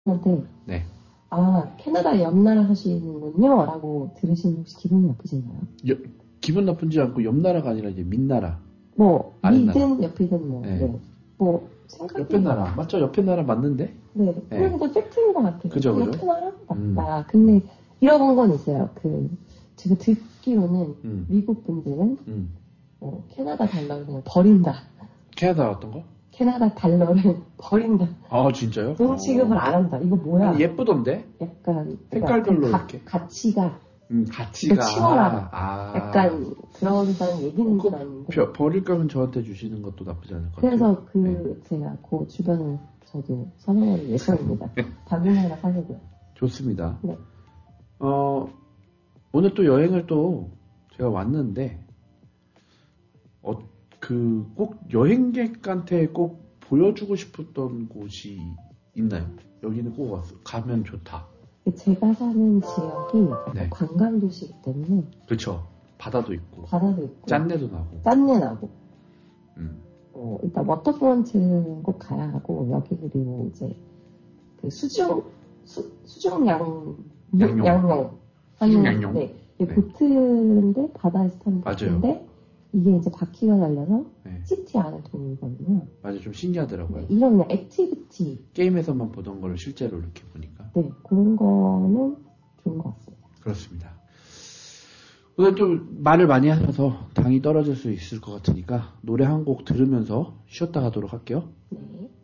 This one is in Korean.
한테 네. 아, 캐나다 옆 나라 하시는군요 라고 들으시면 혹시 기분이 나쁘신가요? 기분 나쁜지 않고 옆 나라가 아니라 이제 밑나라. 뭐 아랫나라. 위든 옆이든 뭐 네. 네. 뭐 생각이 옆에 나라 맞죠? 옆에 나라 맞는데? 네. 그런 거 팩트인 것 같아요. 그죠, 그죠? 옆에 나라 맞다. 근데 이런 건 있어요. 제가 듣기로는 미국 분들은 캐나다 달러를 그냥 버린다. 캐나다 어떤 거? 캐나다 달러를 버린다. 아 진짜요? 돈 취급을 안 한다. 이거 뭐야? 아니, 예쁘던데? 약간 색깔별로 이렇게. 가치가 가치가 치워라. 약간 그런다는 얘기는 들었는데. 버릴 거면 저한테 주시는 것도 나쁘지 않을 것 그래서 같아요. 제가 그 주변을 저도 선호할 예정입니다. 다른 나라 사려고요. 좋습니다. 네. 오늘 또 여행을 또 제가 왔는데 꼭 여행객한테 꼭 보여주고 싶었던 곳이 있나요? 여기는 꼭 가면 좋다. 제가 사는 지역이 네. 관광도시이기 때문에 그렇죠. 바다도 있고 짠내도 나고 짠내 나고 일단 워터프론트는 꼭 가야 하고 여기 그리고 이제 그 수중 양용 네. 보트인데 바다에서 타는 보트인데 이게 이제 바퀴가 달려서 시티 안을 돌거든요. 맞아요. 좀 신기하더라고요. 네, 이런 그냥 액티비티. 게임에서만 보던 걸 실제로 이렇게 보니까. 네, 그런 거는 좋은 것 같습니다. 그렇습니다. 오늘 좀 말을 많이 하셔서 당이 떨어질 수 있을 것 같으니까 노래 한 곡 들으면서 쉬었다 가도록 할게요. 네.